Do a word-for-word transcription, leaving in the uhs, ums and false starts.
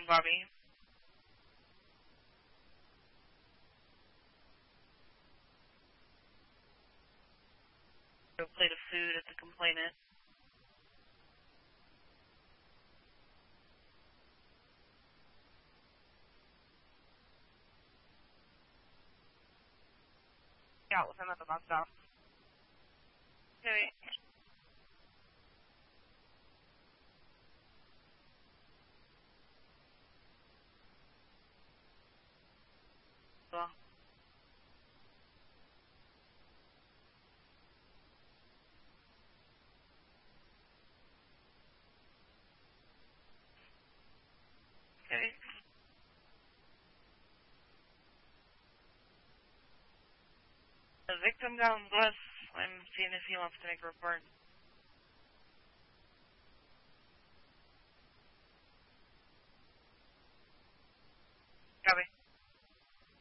Bobby. A plate of food at the complainant. Yeah, with him at the bus stop. Okay. Well. Okay. The victim got on the bus. I'm seeing if he wants to make a report.